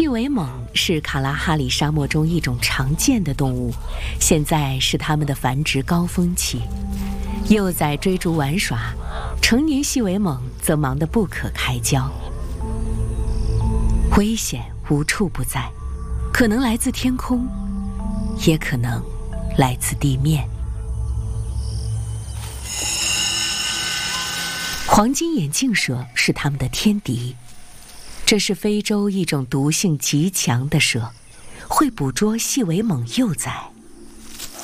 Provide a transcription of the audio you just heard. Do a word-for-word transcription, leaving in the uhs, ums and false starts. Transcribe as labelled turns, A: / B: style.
A: 尾猛是卡拉哈里沙漠中一种常见的动物，现在是它们的繁殖高峰期。幼崽追逐玩耍，成年细尾猛则忙得不可开交。危险无处不在，可能来自天空，也可能来自地面。黄金眼镜蛇是它们的天敌，这是非洲一种毒性极强的蛇，会捕捉细尾猛幼崽。